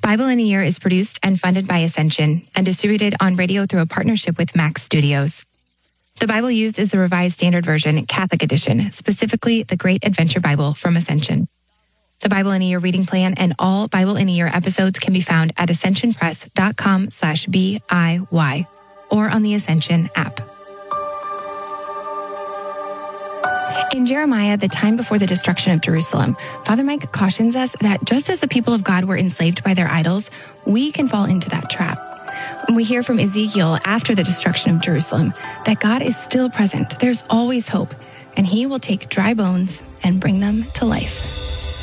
Bible in a Year is produced and funded by Ascension and distributed on radio through a partnership with Max Studios. The Bible used is the Revised Standard Version, Catholic Edition, specifically the Great Adventure Bible from Ascension. The Bible in a Year reading plan and all Bible in a Year episodes can be found at ascensionpress.com/BIY or on the Ascension app. In Jeremiah, the time before the destruction of Jerusalem, Father Mike cautions us that just as the people of God were enslaved by their idols, we can fall into that trap. When we hear from Ezekiel after the destruction of Jerusalem that God is still present, there's always hope, and he will take dry bones and bring them to life.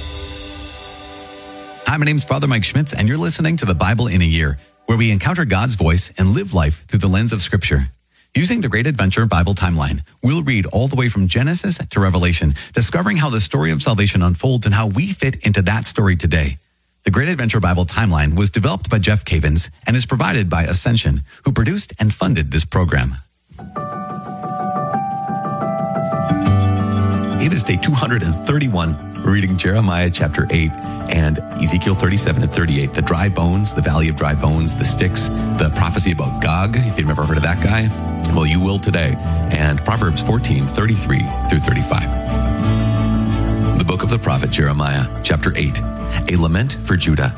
Hi, my name's Father Mike Schmitz, and you're listening to the Bible in a Year, where we encounter God's voice and live life through the lens of Scripture. Using the Great Adventure Bible timeline, we'll read all the way from Genesis to Revelation, discovering how the story of salvation unfolds and how we fit into that story today. The Great Adventure Bible timeline was developed by Jeff Cavins and is provided by Ascension, who produced and funded this program. It is day 231. We're reading Jeremiah chapter 8 and Ezekiel 37 and 38, the dry bones, the valley of dry bones, the sticks, the prophecy about Gog, if you've never heard of that guy. Well, you will today. And Proverbs 14, 33 through 35. The book of the prophet Jeremiah, chapter 8, a lament for Judah.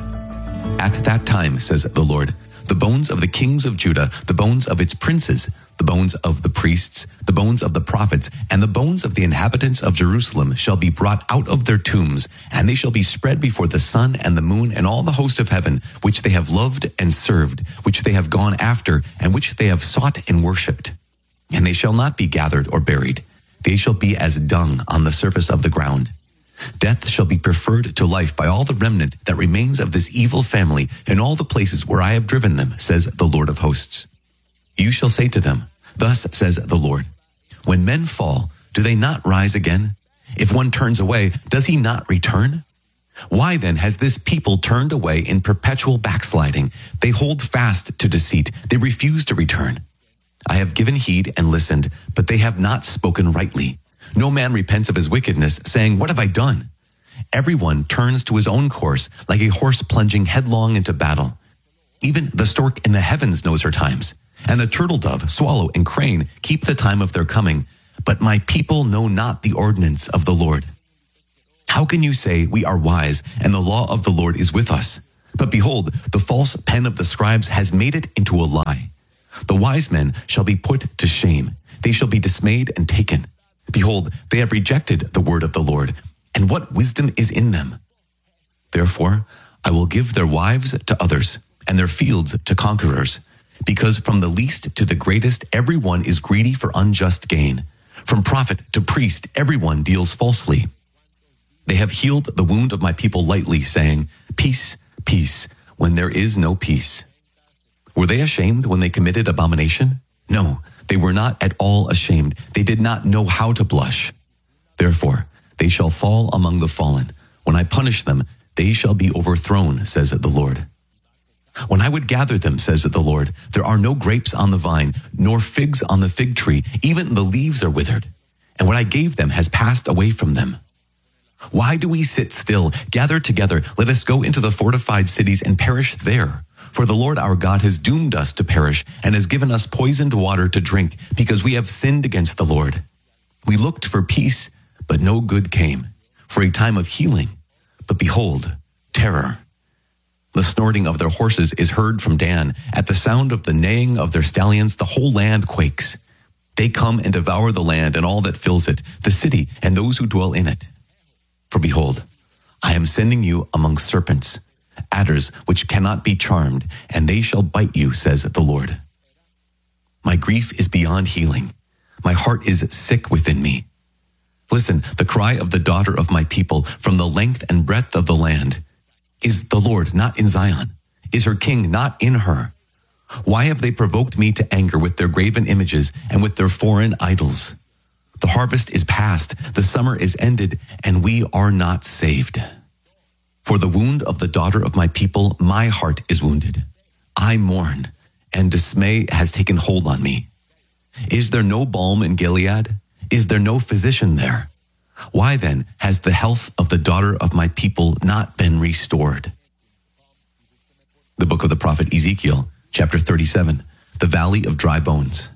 At that time, says the Lord, the bones of the kings of Judah, the bones of its princes, the bones of the priests, the bones of the prophets, and the bones of the inhabitants of Jerusalem shall be brought out of their tombs, and they shall be spread before the sun and the moon and all the host of heaven, which they have loved and served, which they have gone after, and which they have sought and worshipped. And they shall not be gathered or buried. They shall be as dung on the surface of the ground. Death shall be preferred to life by all the remnant that remains of this evil family in all the places where I have driven them, says the Lord of hosts. You shall say to them, thus says the Lord, when men fall, do they not rise again? If one turns away, does he not return? Why then has this people turned away in perpetual backsliding? They hold fast to deceit. They refuse to return. I have given heed and listened, but they have not spoken rightly. No man repents of his wickedness, saying, what have I done? Everyone turns to his own course, like a horse plunging headlong into battle. Even the stork in the heavens knows her times, and the turtle dove, swallow, and crane keep the time of their coming. But my people know not the ordinance of the Lord. How can you say, we are wise, and the law of the Lord is with us? But behold, the false pen of the scribes has made it into a lie. The wise men shall be put to shame. They shall be dismayed and taken. Behold, they have rejected the word of the Lord, and what wisdom is in them? Therefore, I will give their wives to others, and their fields to conquerors, because from the least to the greatest, everyone is greedy for unjust gain. From prophet to priest, everyone deals falsely. They have healed the wound of my people lightly, saying, peace, peace, when there is no peace. Were they ashamed when they committed abomination? No, they were not at all ashamed. They did not know how to blush. Therefore, they shall fall among the fallen. When I punish them, they shall be overthrown, says the Lord. When I would gather them, says the Lord, there are no grapes on the vine, nor figs on the fig tree. Even the leaves are withered, and what I gave them has passed away from them. Why do we sit still? Gather together. Let us go into the fortified cities and perish there. For the Lord our God has doomed us to perish and has given us poisoned water to drink because we have sinned against the Lord. We looked for peace, but no good came, for a time of healing. But behold, terror. The snorting of their horses is heard from Dan. At the sound of the neighing of their stallions, the whole land quakes. They come and devour the land and all that fills it, the city and those who dwell in it. For behold, I am sending you among serpents, adders which cannot be charmed, and they shall bite you, says the Lord. My grief is beyond healing. My heart is sick within me. Listen, the cry of the daughter of my people from the length and breadth of the land. Is the Lord not in Zion? Is her king not in her? Why have they provoked me to anger with their graven images and with their foreign idols? The harvest is past, the summer is ended, and we are not saved. For the wound of the daughter of my people, my heart is wounded. I mourn, and dismay has taken hold on me. Is there no balm in Gilead? Is there no physician there? Why then has the health of the daughter of my people not been restored? The book of the prophet Ezekiel, chapter 37, the valley of dry bones.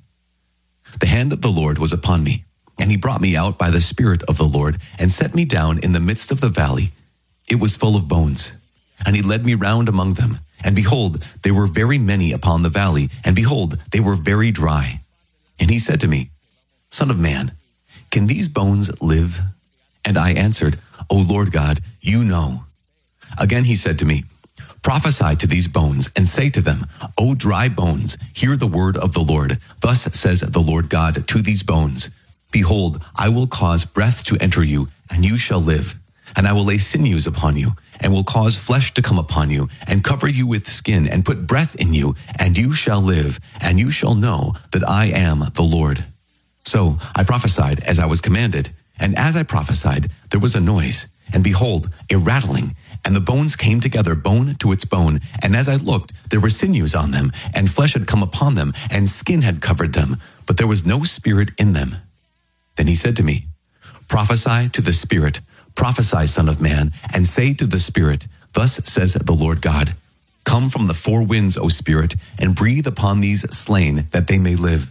The hand of the Lord was upon me, and he brought me out by the Spirit of the Lord, and set me down in the midst of the valley. It was full of bones. And he led me round among them, and behold, there were very many upon the valley, and behold, they were very dry. And he said to me, Son of man, can these bones live? And I answered, O Lord God, you know. Again he said to me, Prophesy to these bones, and say to them, O dry bones, hear the word of the Lord. Thus says the Lord God to these bones, Behold, I will cause breath to enter you, and you shall live. And I will lay sinews upon you, and will cause flesh to come upon you, and cover you with skin, and put breath in you, and you shall live, and you shall know that I am the Lord. So I prophesied as I was commanded, and as I prophesied, there was a noise, and behold, a rattling, and the bones came together, bone to its bone. And as I looked, there were sinews on them, and flesh had come upon them, and skin had covered them, but there was no spirit in them. Then he said to me, Prophesy to the Spirit, prophesy, Son of man, and say to the Spirit, Thus says the Lord God, Come from the four winds, O Spirit, and breathe upon these slain, that they may live.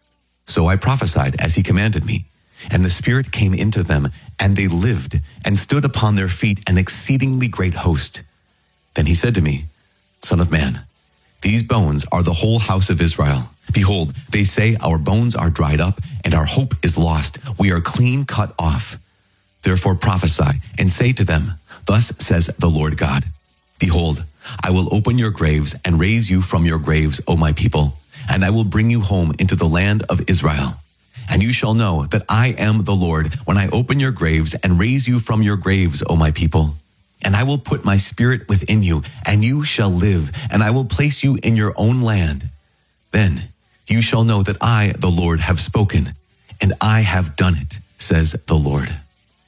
So I prophesied as he commanded me, and the Spirit came into them, and they lived, and stood upon their feet an exceedingly great host. Then he said to me, Son of man, these bones are the whole house of Israel. Behold, they say, Our bones are dried up, and our hope is lost. We are clean cut off. Therefore prophesy, and say to them, Thus says the Lord God, Behold, I will open your graves, and raise you from your graves, O my people, and I will bring you home into the land of Israel. And you shall know that I am the Lord when I open your graves and raise you from your graves, O my people. And I will put my spirit within you, and you shall live, and I will place you in your own land. Then you shall know that I, the Lord, have spoken, and I have done it, says the Lord.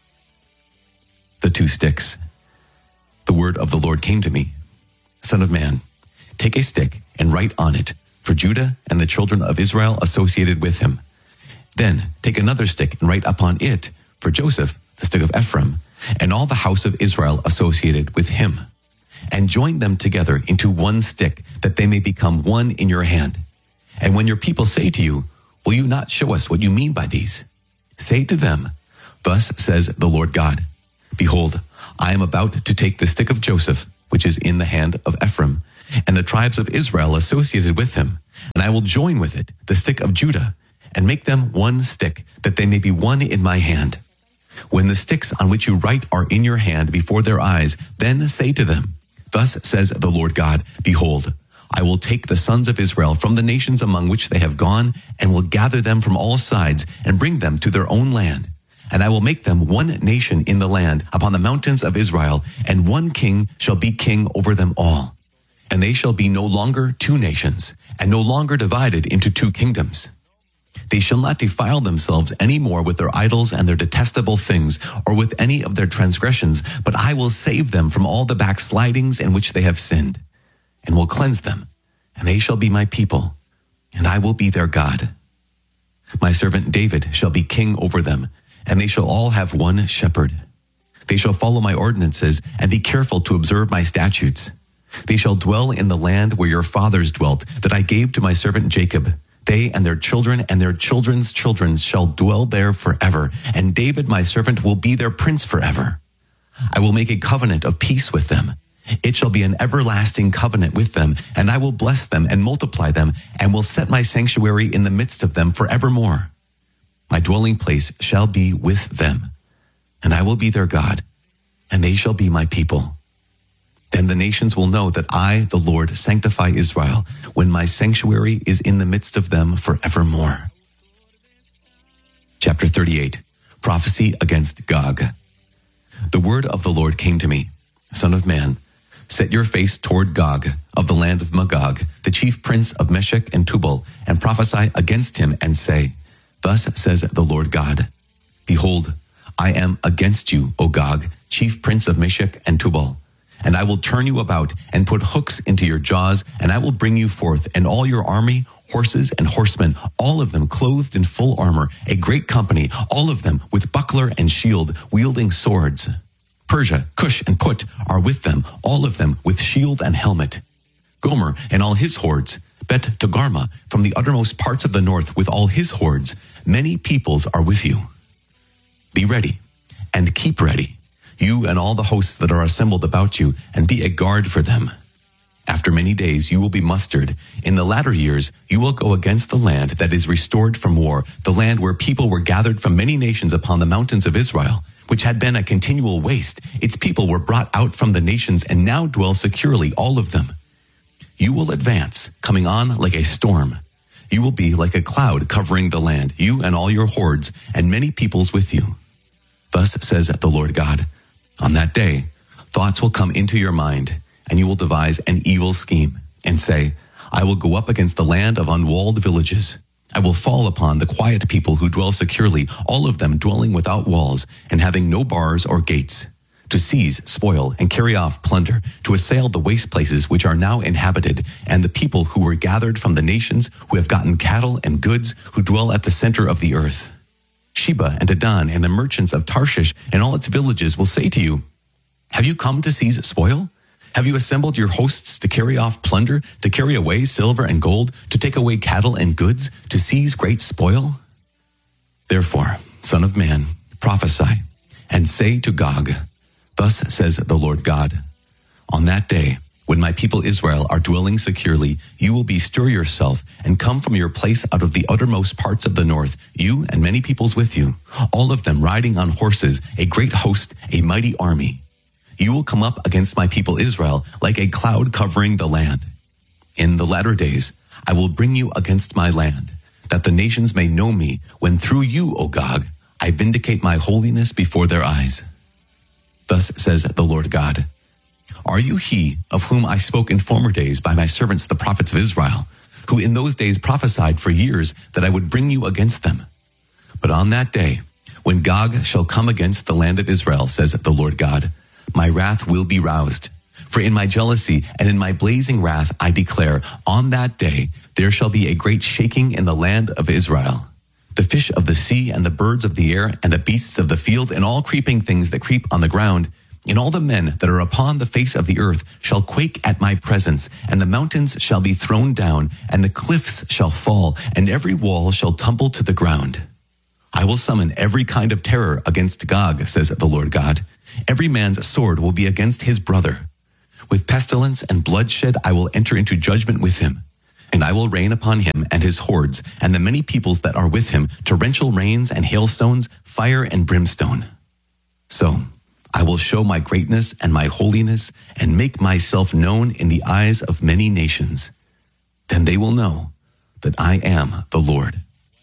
The two sticks. The word of the Lord came to me. Son of man, take a stick and write on it, for Judah and the children of Israel associated with him. Then take another stick and write upon it, for Joseph, the stick of Ephraim, and all the house of Israel associated with him. And join them together into one stick, that they may become one in your hand. And when your people say to you, Will you not show us what you mean by these? Say to them, Thus says the Lord God, Behold, I am about to take the stick of Joseph, which is in the hand of Ephraim, and the tribes of Israel associated with him, and I will join with it the stick of Judah, and make them one stick, that they may be one in my hand. When the sticks on which you write are in your hand before their eyes, then say to them, Thus says the Lord God, Behold, I will take the sons of Israel from the nations among which they have gone, and will gather them from all sides, and bring them to their own land. And I will make them one nation in the land upon the mountains of Israel, and one king shall be king over them all. And they shall be no longer two nations, and no longer divided into two kingdoms. They shall not defile themselves any more with their idols and their detestable things, or with any of their transgressions, but I will save them from all the backslidings in which they have sinned, and will cleanse them, and they shall be my people, and I will be their God. My servant David shall be king over them, and they shall all have one shepherd. They shall follow my ordinances, and be careful to observe my statutes. They shall dwell in the land where your fathers dwelt, that I gave to my servant Jacob. They and their children and their children's children shall dwell there forever, and David my servant will be their prince forever. I will make a covenant of peace with them. It shall be an everlasting covenant with them, and I will bless them and multiply them, and will set my sanctuary in the midst of them forevermore. My dwelling place shall be with them, and I will be their God, and they shall be my people. Then the nations will know that I, the Lord, sanctify Israel, when my sanctuary is in the midst of them forevermore. Chapter 38, Prophecy against Gog. The word of the Lord came to me, Son of man, set your face toward Gog, of the land of Magog, the chief prince of Meshech and Tubal, and prophesy against him, and say, Thus says the Lord God, Behold, I am against you, O Gog, chief prince of Meshech and Tubal. And I will turn you about and put hooks into your jaws, and I will bring you forth, and all your army, horses and horsemen, all of them clothed in full armor, a great company, all of them with buckler and shield, wielding swords. Persia, Cush, and Put are with them, all of them with shield and helmet. Gomer and all his hordes, Bet Togarmah from the uttermost parts of the north with all his hordes. Many peoples are with you. Be ready and keep ready, you and all the hosts that are assembled about you, and be a guard for them. After many days you will be mustered. In the latter years you will go against the land that is restored from war, the land where people were gathered from many nations upon the mountains of Israel, which had been a continual waste. Its people were brought out from the nations and now dwell securely, all of them. You will advance, coming on like a storm. You will be like a cloud covering the land, you and all your hordes, and many peoples with you. Thus says the Lord God, on that day, thoughts will come into your mind, and you will devise an evil scheme, and say, I will go up against the land of unwalled villages. I will fall upon the quiet people who dwell securely, all of them dwelling without walls, and having no bars or gates, to seize, spoil, and carry off plunder, to assail the waste places which are now inhabited, and the people who were gathered from the nations, who have gotten cattle and goods, who dwell at the center of the earth. Sheba and Dedan and the merchants of Tarshish and all its villages will say to you, have you come to seize spoil? Have you assembled your hosts to carry off plunder, to carry away silver and gold, to take away cattle and goods, to seize great spoil? Therefore, Son of man, prophesy, and say to Gog, thus says the Lord God, on that day, when my people Israel are dwelling securely, you will bestir yourself and come from your place out of the uttermost parts of the north, you and many peoples with you, all of them riding on horses, a great host, a mighty army. You will come up against my people Israel like a cloud covering the land. In the latter days, I will bring you against my land, that the nations may know me, when through you, O Gog, I vindicate my holiness before their eyes. Thus says the Lord God, are you he of whom I spoke in former days by my servants the prophets of Israel, who in those days prophesied for years that I would bring you against them? But on that day, when Gog shall come against the land of Israel, says the Lord God, my wrath will be roused. For in my jealousy and in my blazing wrath I declare, on that day there shall be a great shaking in the land of Israel. The fish of the sea and the birds of the air and the beasts of the field and all creeping things that creep on the ground, and all the men that are upon the face of the earth shall quake at my presence, and the mountains shall be thrown down, and the cliffs shall fall, and every wall shall tumble to the ground. I will summon every kind of terror against Gog, says the Lord God. Every man's sword will be against his brother. With pestilence and bloodshed I will enter into judgment with him, and I will rain upon him and his hordes, and the many peoples that are with him, torrential rains and hailstones, fire and brimstone. So I will show my greatness and my holiness, and make myself known in the eyes of many nations. Then they will know that I am the Lord.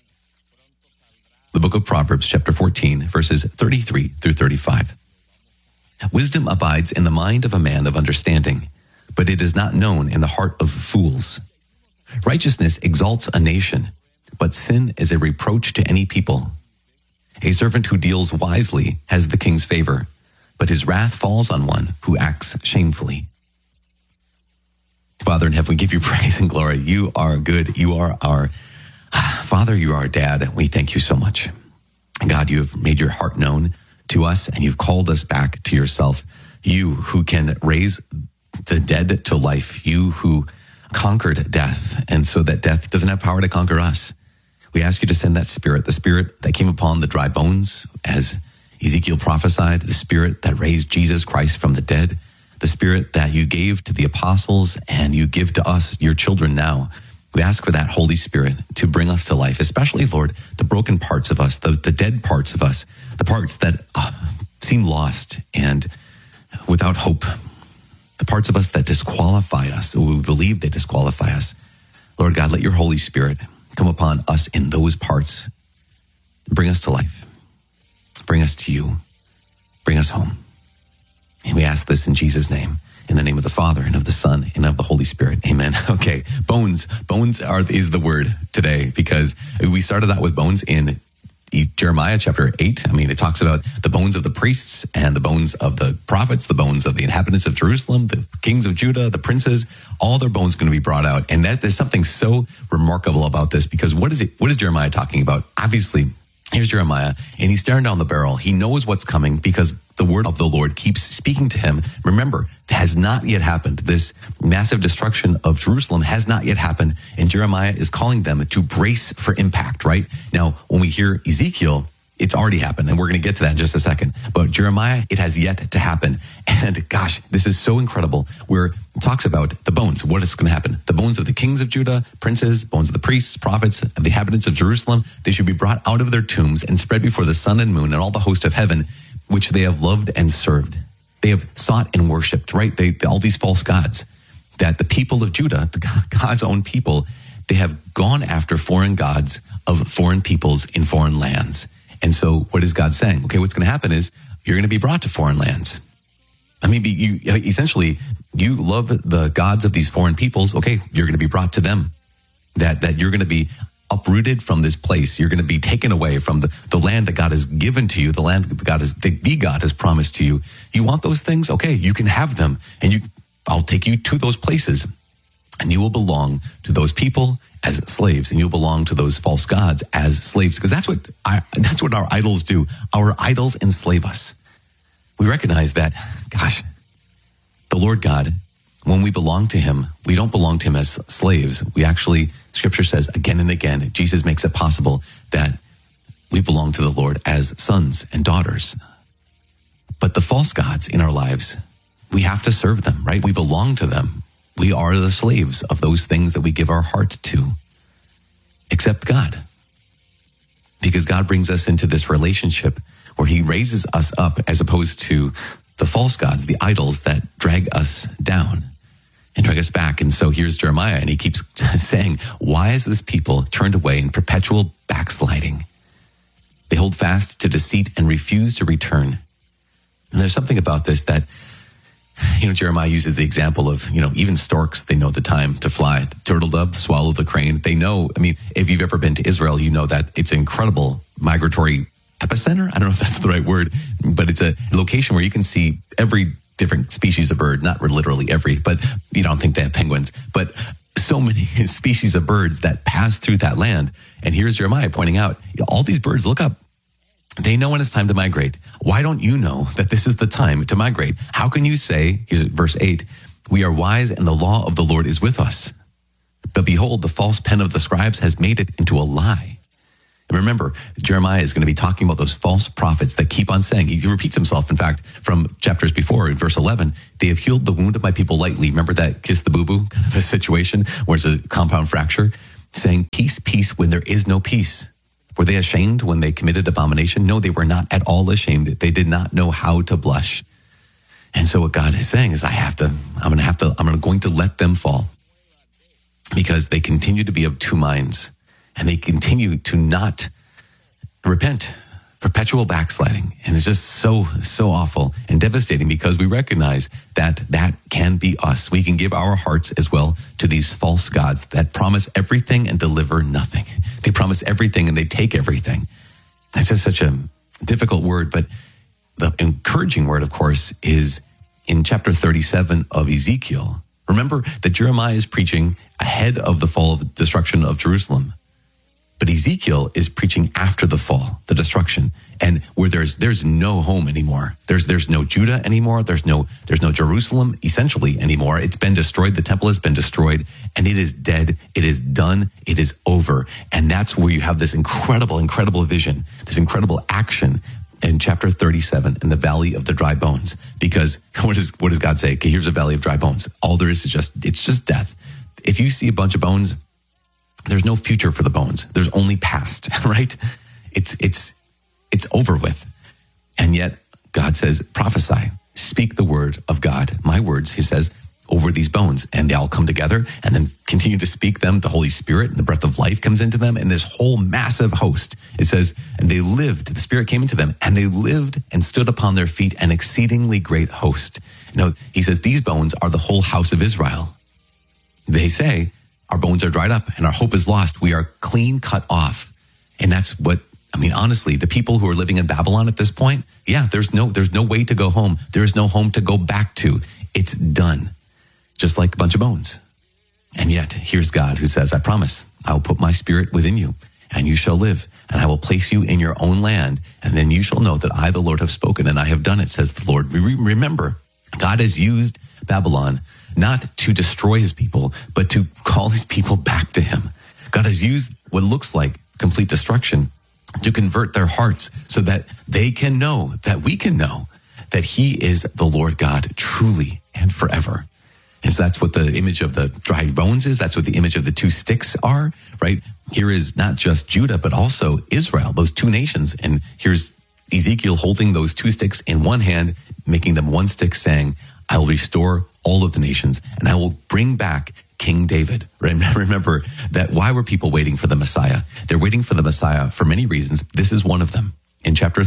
The book of Proverbs, chapter 14, verses 33 through 35. Wisdom abides in the mind of a man of understanding, but it is not known in the heart of fools. Righteousness exalts a nation, but sin is a reproach to any people. A servant who deals wisely has the king's favor, but his wrath falls on one who acts shamefully. Father in heaven, we give you praise and glory. You are good. You are our Father. You are our dad. We thank you so much. And God, you have made your heart known to us, and you've called us back to yourself. You who can raise the dead to life. You who conquered death, and so that death doesn't have power to conquer us. We ask you to send that spirit, the spirit that came upon the dry bones, as Ezekiel prophesied, the spirit that raised Jesus Christ from the dead, the spirit that you gave to the apostles and you give to us, your children now. We ask for that Holy Spirit to bring us to life, especially, Lord, the broken parts of us, the dead parts of us, the parts that seem lost and without hope, the parts of us that disqualify us, we believe they disqualify us. Lord God, let your Holy Spirit come upon us in those parts. Bring us to life. Bring us to you. Bring us home. And we ask this in Jesus' name, in the name of the Father and of the Son and of the Holy Spirit. Amen. Okay, bones. Bones is the word today, because we started out with bones in Jeremiah chapter 8. I mean, it talks about the bones of the priests and the bones of the prophets, the bones of the inhabitants of Jerusalem, the kings of Judah, the princes, all their bones going to be brought out. And there's something so remarkable about this, because what is Jeremiah talking about? Obviously, Here's Jeremiah, and he's staring down the barrel. He knows what's coming because the word of the Lord keeps speaking to him. Remember, it has not yet happened. This massive destruction of Jerusalem has not yet happened, and Jeremiah is calling them to brace for impact, right? Now, when we hear Ezekiel, it's already happened, and we're going to get to that in just a second. But Jeremiah, it has yet to happen. And gosh, this is so incredible, where it talks about the bones, what is going to happen. The bones of the kings of Judah, princes, bones of the priests, prophets, of the inhabitants of Jerusalem, they should be brought out of their tombs and spread before the sun and moon and all the host of heaven, which they have loved and served. They have sought and worshipped, right? All these false gods that the people of Judah, God's own people, they have gone after foreign gods of foreign peoples in foreign lands. And so what is God saying? Okay, what's going to happen is you're going to be brought to foreign lands. I mean, you love the gods of these foreign peoples. Okay, you're going to be brought to them. That you're going to be uprooted from this place. You're going to be taken away from the land that God has given to you, the land that God has promised to you. You want those things? Okay, you can have them. And I'll take you to those places. And you will belong to those people as slaves, and you'll belong to those false gods as slaves, because that's what our idols do. Our idols enslave us. We recognize that, gosh, the Lord God, when we belong to him, we don't belong to him as slaves. We actually, Scripture says again and again, Jesus makes it possible that we belong to the Lord as sons and daughters. But the false gods in our lives, we have to serve them, right? We belong to them. We are the slaves of those things that we give our heart to, except God. Because God brings us into this relationship where he raises us up as opposed to the false gods, the idols that drag us down and drag us back. And so here's Jeremiah, and he keeps saying, why is this people turned away in perpetual backsliding? They hold fast to deceit and refuse to return. And there's something about this that, Jeremiah uses the example of, even storks, they know the time to fly. The turtle dove, the swallow, the crane, they know. I mean, if you've ever been to Israel, you know that it's an incredible migratory epicenter. I don't know if that's the right word, but it's a location where you can see every different species of bird, not literally every, but I don't think they have penguins, but so many species of birds that pass through that land. And here's Jeremiah pointing out, all these birds, look up. They know when it's time to migrate. Why don't you know that this is the time to migrate? How can you say, here's verse 8, we are wise and the law of the Lord is with us. But behold, the false pen of the scribes has made it into a lie. And remember, Jeremiah is going to be talking about those false prophets that keep on saying, he repeats himself, in fact, from chapters before, in verse 11, they have healed the wound of my people lightly. Remember that kiss the boo-boo kind of a situation where it's a compound fracture? Saying, peace, peace, when there is no peace. Were they ashamed when they committed abomination? No, they were not at all ashamed. They did not know how to blush. And so what God is saying is, I'm going to let them fall because they continue to be of two minds and they continue to not repent. Perpetual backsliding. And it's just so awful and devastating because we recognize that can be us. We can give our hearts as well to these false gods that promise everything and deliver nothing. They promise everything and they take everything. That's just such a difficult word, but the encouraging word, of course, is in chapter 37 of Ezekiel. Remember that Jeremiah is preaching ahead of the fall of destruction of Jerusalem. But Ezekiel is preaching after the fall, the destruction, and where there's no home anymore. There's no Judah anymore. There's no Jerusalem essentially anymore. It's been destroyed. The temple has been destroyed, and it is dead. It is done. It is over. And that's where you have this incredible vision, this incredible action in chapter 37 in the valley of the dry bones. Because what does God say? Okay, here's a valley of dry bones. All there is it's just death. If you see a bunch of bones, there's no future for the bones. There's only past, right? It's over with. And yet God says, prophesy, speak the word of God. My words, he says, over these bones, and they all come together and then continue to speak them. The Holy Spirit and the breath of life comes into them, and this whole massive host, it says, and they lived, the Spirit came into them, and they lived and stood upon their feet, an exceedingly great host. He says, these bones are the whole house of Israel. They say, our bones are dried up and our hope is lost. We are clean cut off. And that's honestly, the people who are living in Babylon at this point, there's no way to go home. There is no home to go back to. It's done. Just like a bunch of bones. And yet, here's God who says, I promise, I'll put my spirit within you. and you shall live, and I will place you in your own land, and then you shall know that I, the Lord, have spoken, and I have done it, says the Lord. Remember, God has used Babylon not to destroy his people, but to call his people back to him. God has used what looks like complete destruction to convert their hearts so that they can know, that we can know, that he is the Lord God truly and forever. And so that's what the image of the dry bones is. That's what the image of the two sticks are, right? Here is not just Judah, but also Israel, those two nations. And here's Ezekiel holding those two sticks in one hand, making them one stick, saying, I will restore all of the nations, and I will bring back King David. Remember that why were people waiting for the Messiah? They're waiting for the Messiah for many reasons. This is one of them. In chapter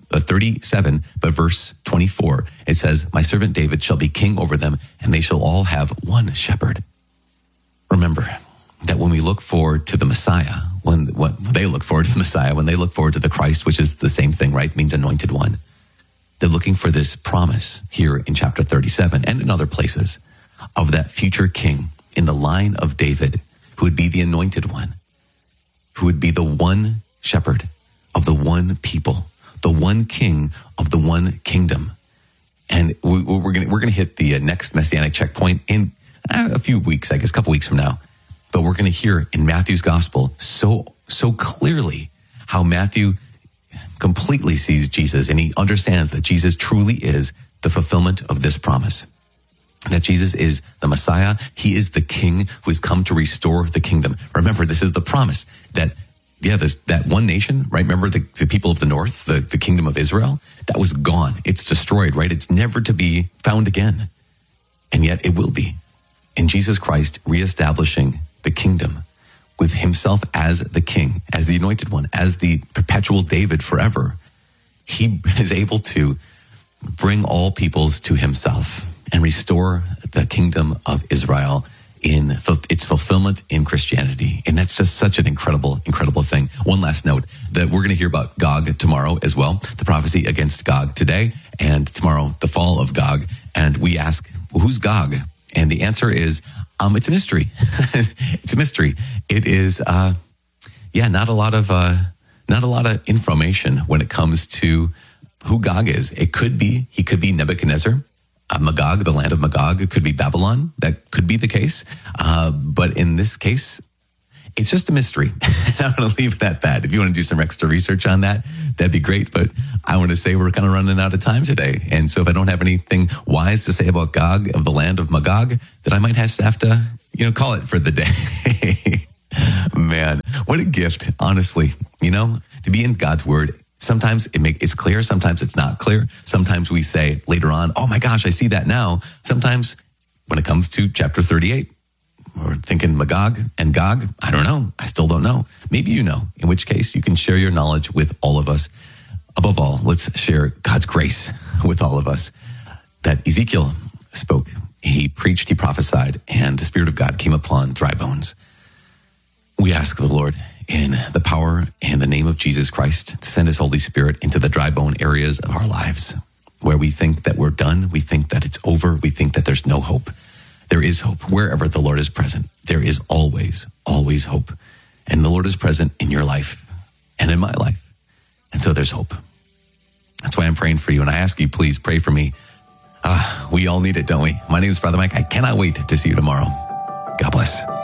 37, but verse 24, it says, my servant David shall be king over them, and they shall all have one shepherd. Remember that when we look forward to the Messiah, when they look forward to the Messiah, when they look forward to the Christ, which is the same thing, right? It means anointed one. They're looking for this promise here in chapter 37 and in other places of that future king in the line of David, who would be the anointed one, who would be the one shepherd of the one people, the one king of the one kingdom. And we're going to hit the next messianic checkpoint in a few weeks, I guess, a couple weeks from now. But we're going to hear in Matthew's gospel so clearly how Matthew completely sees Jesus, and he understands that Jesus truly is the fulfillment of this promise. That Jesus is the Messiah. He is the king who has come to restore the kingdom. Remember, this is the promise that, that one nation, right? Remember the people of the north, the kingdom of Israel, that was gone. It's destroyed, right? It's never to be found again. And yet it will be. And Jesus Christ reestablishing the kingdom with himself as the king, as the anointed one, as the perpetual David forever. He is able to bring all peoples to himself and restore the kingdom of Israel in its fulfillment in Christianity. And that's just such an incredible, incredible thing. One last note, that we're going to hear about Gog tomorrow as well, the prophecy against Gog today, and tomorrow, the fall of Gog. And we ask, well, who's Gog? And the answer is, it's a mystery. It's a mystery. It is, not a lot of information when it comes to who Gog is. He could be Nebuchadnezzar, Magog, the land of Magog. It could be Babylon. That could be the case. But in this case, it's just a mystery. I'm going to leave it at that. If you want to do some extra research on that, that'd be great. But I want to say we're kind of running out of time today. And so if I don't have anything wise to say about Gog of the land of Magog, then I might have to, call it for the day. Man, what a gift, honestly, to be in God's word. Sometimes it's clear. Sometimes it's not clear. Sometimes we say later on, oh my gosh, I see that now. Sometimes when it comes to chapter 38, we're thinking Magog and Gog. I don't know. I still don't know. Maybe you know, in which case you can share your knowledge with all of us. Above all, let's share God's grace with all of us. That Ezekiel spoke, he preached, he prophesied, and the Spirit of God came upon dry bones. We ask the Lord in the power and the name of Jesus Christ to send his Holy Spirit into the dry bone areas of our lives where we think that we're done, we think that it's over, we think that there's no hope. There is hope. Wherever the Lord is present, there is always, always hope. And the Lord is present in your life and in my life. And so there's hope. That's why I'm praying for you. And I ask you, please pray for me. We all need it, don't we? My name is Father Mike. I cannot wait to see you tomorrow. God bless.